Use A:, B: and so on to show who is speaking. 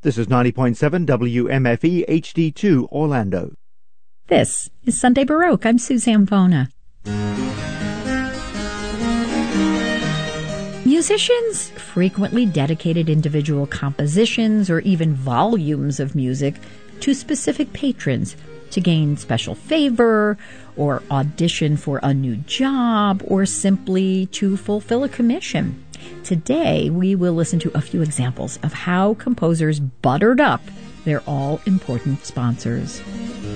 A: This is 90.7 WMFE HD2 Orlando.
B: This is Sunday Baroque. I'm Suzanne Bona. Musicians frequently dedicated individual compositions or even volumes of music to specific patrons to gain special favor or audition for a new job or simply to fulfill a commission. Today, we will listen to a few examples of how composers buttered up their all-important sponsors.